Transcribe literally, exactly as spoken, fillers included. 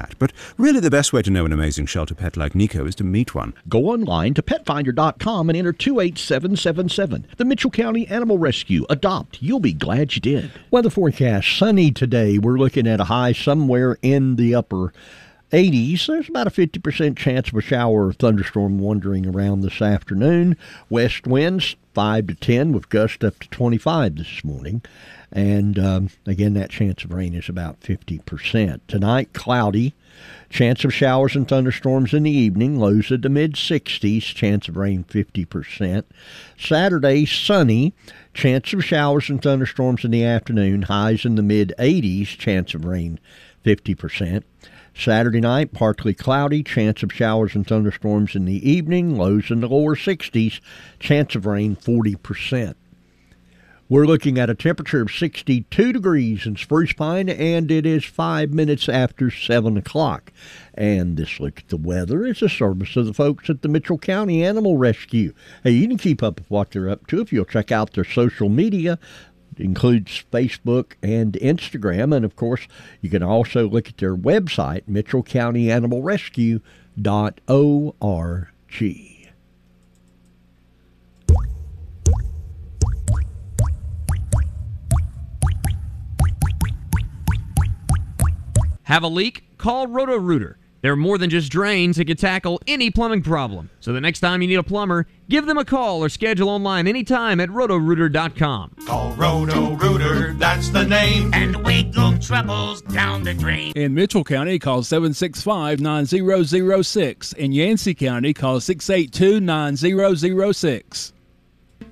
that. But really the best way to know an amazing shelter pet like Nico is to meet one. Go online to pet finder dot com and enter two eight seven seven seven. The Mitchell County Animal Rescue. Adopt. You'll be glad you did. Weather forecast. Sunny today. We're looking at a high somewhere in the upper eighties. There's about a fifty percent chance of a shower or thunderstorm wandering around this afternoon. West winds five to ten with gusts up to twenty-five this morning. And um, again, that chance of rain is about fifty percent. Tonight, cloudy. Chance of showers and thunderstorms in the evening. Lows at the mid-sixties. Chance of rain fifty percent. Saturday, sunny. Chance of showers and thunderstorms in the afternoon. Highs in the mid-eighties. Chance of rain fifty percent. Saturday night, partly cloudy. Chance of showers and thunderstorms in the evening. Lows in the lower sixties. Chance of rain forty percent. We're looking at a temperature of sixty-two degrees in Spruce Pine, and it is five minutes after seven o'clock. And this look at the weather is a service of the folks at the Mitchell County Animal Rescue. Hey, you can keep up with what they're up to if you'll check out their social media. It includes Facebook and Instagram. And, of course, you can also look at their website, mitchell county animal rescue dot org. Have a leak? Call Roto-Rooter. They're more than just drains. It can tackle any plumbing problem. So the next time you need a plumber, give them a call or schedule online anytime at roto rooter dot com. Call Roto-Rooter, that's the name, and wiggle troubles down the drain. In Mitchell County, call seven six five, nine zero zero six. In Yancey County, call six eight two, nine zero zero six.